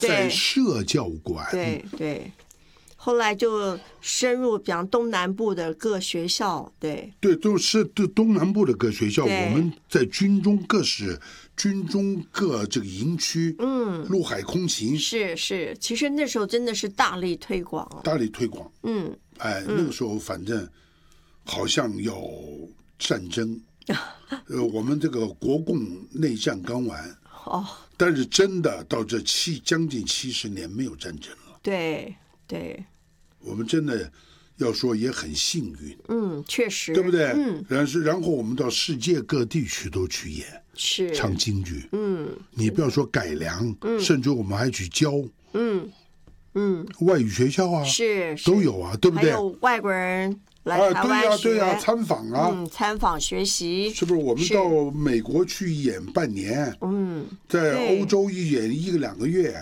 在社教馆， 对对。后来就深入，比方东南部的各学校，对， 都是东南部的各学校，我们在军中各这个营区，陆海空勤， 是，其实那时候真的是大力推广， 那个时候反正好像要战争，我们这个国共内战刚完，但是真的到这将近70年没有战争了， 对。 我们真的要说也很幸运， 确实， 对不对？然后我们到世界各地都去演， 是唱京剧，你不要说改良，甚至我们还去教，外语学校啊， 是都有啊，对不对？ 还有外国人来台湾学， 对呀，参访啊， 参访学习， 是不是？我们到美国去演半年，在欧洲演1个2个月，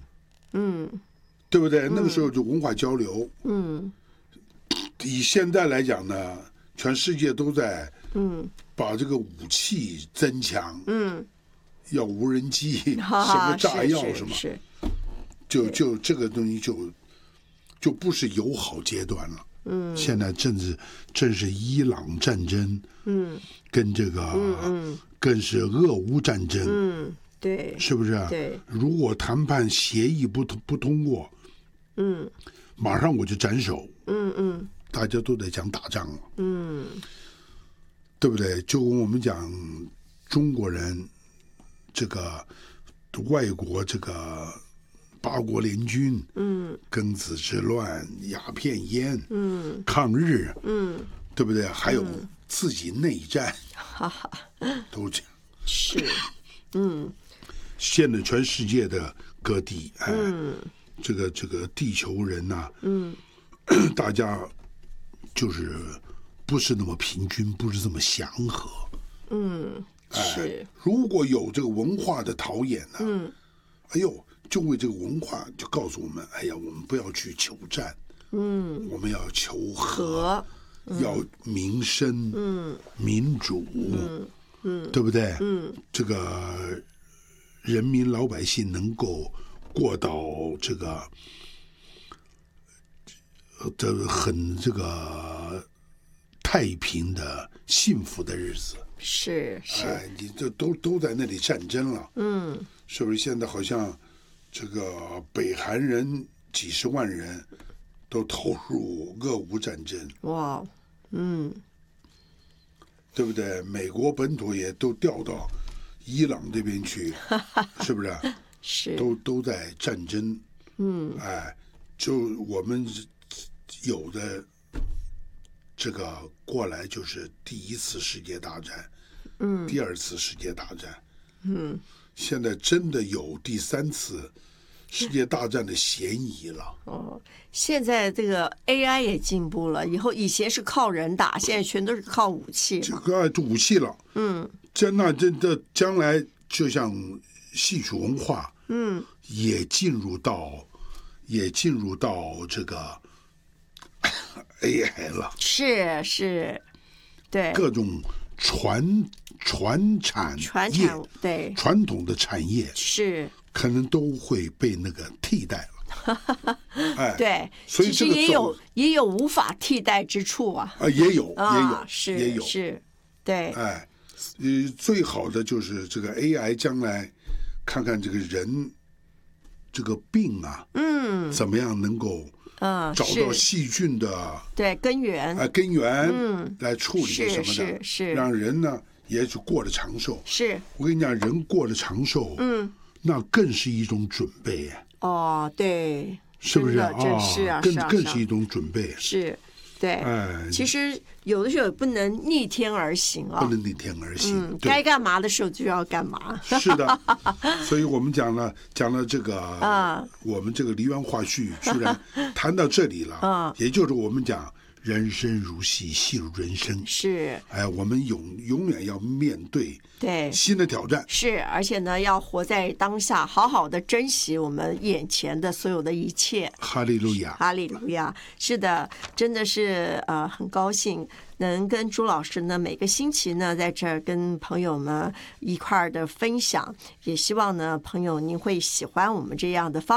对不对？那个时候就文化交流，以现在来讲呢，全世界都在把这个武器增强，要无人机，什么炸药什么，就这个东西就不是友好阶段了。现在正是伊朗战争，跟这个更是俄乌战争， 对， 是不是？ 对， 如果谈判协议不通过，马上我就斩首，大家都在讲打仗了，对不对？就跟我们讲中国人这个外国这个八国联军，庚子之乱、鸦片烟，抗日，对不对？还有自己内战，都这样。 是， 现在全世界的各地，这个地球人呐，大家就是不是那么平均，不是这么祥和， 是。 如果有这个文化的陶冶呢，哎呦，就为这个文化就告诉我们，哎呀，我们不要去求战，我们要求和，要民生，民主，对不对？这个人民老百姓能够过到这个很这个太平的幸福的日子。 是， 你这都在那里战争了，是不是？现在好像这个北韩人几十万人都投入俄乌战争， 哇， 对不对？美国本土也都调到伊朗这边去，是不是？ 是， 都在战争，就我们有的这个过来就是第1次世界大战，第2次世界大战，现在真的有第3次世界大战的嫌疑了。 现在这个 AI 也进步了，以前是靠人打，现在全都是靠武器。 这个武器了，这将来就像戏曲文化，也进入到这个 AI 了， 是，对， 各种传产业， 对， 传统的产业是可能都会被那个替代了。 对， 所以其实也有无法替代之处啊。 也有， 是，对。 最好的就是这个 AI 将来看看这个人这个病啊，怎么样能够找到细菌的对根源来处理什么的， 是让人呢也是过得长寿。 是我跟你讲，人过得长寿，那更是一种准备。 对， 是不是啊？ 真是啊， 更是一种准备。 是，对。其实有的时候也不能逆天而行啊， 不能逆天而行。 该干嘛的时候就要干嘛。 是的，所以我们讲了这个我们这个梨园话絮居然谈到这里了，也就是我们讲人生如戏，戏如人生。 是， 哎，我们永远要面对对新的挑战。 是，而且呢，要活在当下，好好的珍惜我们眼前的所有的一切。 哈利路亚， 哈利路亚！是的，真的是很高兴能跟朱老师呢每个星期呢在这儿跟朋友们一块儿的分享，也希望呢朋友您会喜欢我们这样的方